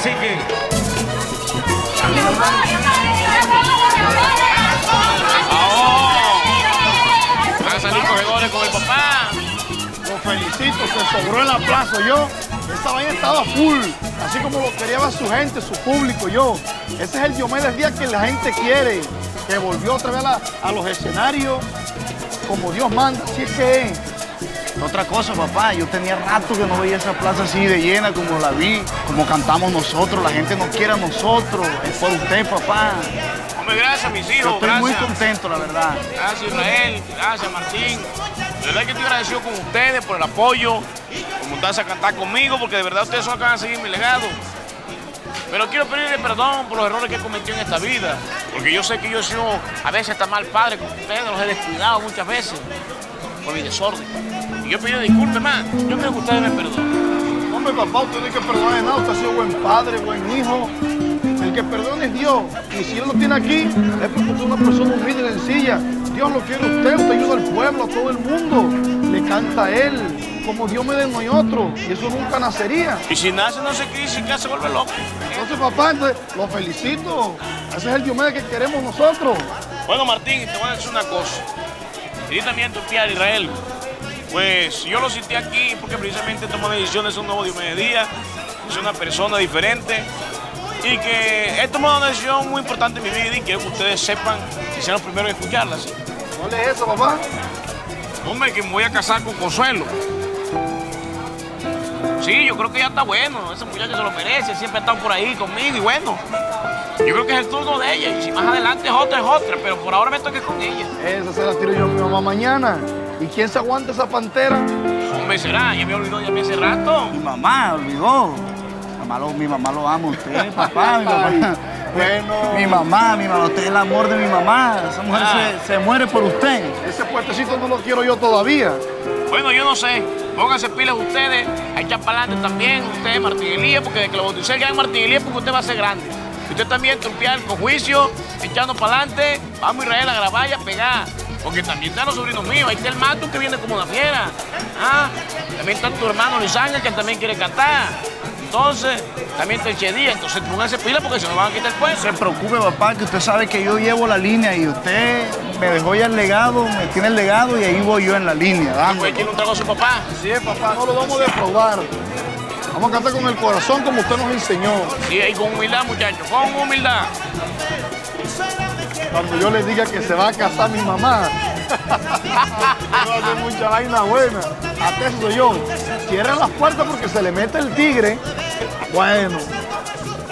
cacique. Van a salir corredores con el papá. Los felicito, se sobró en la plaza yo. Esa vaina estaba full, así como lo quería ver su gente, su público, yo. Ese es el Diomedes Díaz que la gente quiere, que volvió otra vez a los escenarios como Dios manda, así es que es. Otra cosa, papá, yo tenía rato que no veía esa plaza así de llena como la vi, como cantamos nosotros, la gente nos quiere a nosotros, es por usted, papá. Hombre, gracias, mis hijos, Yo estoy gracias. muy contento, la verdad. Gracias, Israel, gracias, Martín. De verdad que estoy agradecido con ustedes por el apoyo, por montarse a cantar conmigo, porque de verdad ustedes son los que van a seguir mi legado. Pero quiero pedirle perdón por los errores que he cometido en esta vida, porque yo sé que yo he sido a veces hasta mal padre con ustedes, los he descuidado muchas veces por mi desorden. Y yo pido disculpas, más. Yo creo que ustedes me perdonen. Hombre, papá, usted no hay que perdonar de nada, usted ha sido buen padre, buen hijo. El que perdona es Dios. Y si Él lo tiene aquí, es porque usted es una persona humilde y sencilla. Dios lo quiere a usted ayuda al pueblo, a todo el mundo. Le canta a Él, como Dios me den otro. Y eso nunca nacería. Y si nace no se quiere, si se vuelve loco. Entonces, papá, entonces, lo felicito. Ese es el Diomedes que queremos nosotros. Bueno, Martín, te voy a decir una cosa. Y también tu tía Israel. Pues yo lo cité aquí porque precisamente tomó la decisión de ser un nuevo Diomedes Díaz, de ser una persona diferente y que he tomado una decisión muy importante en mi vida y quiero que ustedes sepan y sean los primeros en escucharla. ¿Sí? ¿Cuál es eso, papá? Hombre, que me voy a casar con Consuelo. Sí, yo creo que ya está bueno, ese muchacho se lo merece, siempre ha estado por ahí conmigo y bueno, yo creo que es el turno de ella y si más adelante es otra, pero por ahora me toqué con ella. Esa se la tiro yo a mi mamá mañana. ¿Y quién se aguanta esa pantera? Hombre, será, ya me olvidó ya hace rato. Mi mamá, olvidó. Mi mamá lo ama a usted, papá. Mi mamá. Bueno. Mi mamá, usted es el amor de mi mamá. Esa mujer se muere por usted. Ese puestecito no lo quiero yo todavía. Bueno, yo no sé. Pónganse pilas ustedes, a echar para adelante también, ustedes, Martín Elías, porque de que lo bauticé el gran Martín Elías, porque usted va a ser grande. Usted también trompear con juicio, echando para adelante, vamos Israel a grabar y a pegar. Porque también están los sobrinos míos, ahí está el Mato que viene como una fiera. ¿Ah? También está tu hermano Luis Ángel que también quiere cantar. Entonces, también está el Chedía, entonces pónganse pila porque se nos van a quitar el puesto. No se preocupe, papá, que usted sabe que yo llevo la línea y usted me dejó ya el legado, me tiene el legado y ahí voy yo en la línea. Pues tiene un trago a su papá. Sí, papá, no lo vamos a defraudar. Vamos a cantar con el corazón como usted nos enseñó. Sí, ahí con humildad, muchachos, con humildad. Cuando yo le diga que se va a casar mi mamá, va a hacer mucha vaina buena. Hasta eso soy yo. Cierren las puertas porque se le mete el tigre. Bueno.